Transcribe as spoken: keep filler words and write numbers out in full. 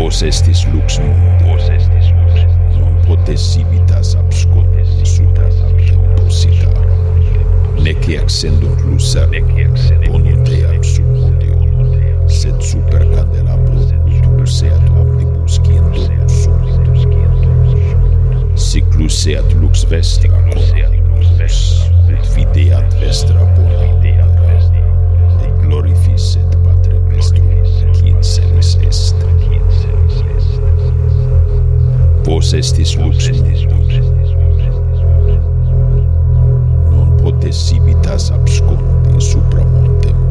Vos estis lux mundi, non potesivitas abscondi supra temposita, nec accendunt lucerna, ponunteam sub podium, sed super candelabro ultus seat omnibus qui in domus sunt. Sic luceat lux vestra corpus, ut videat vestra bona opera, et glorificet Patre Vestrum, qui in celis est. Vos estis lux mundi, non potesivitas abscondi supra montem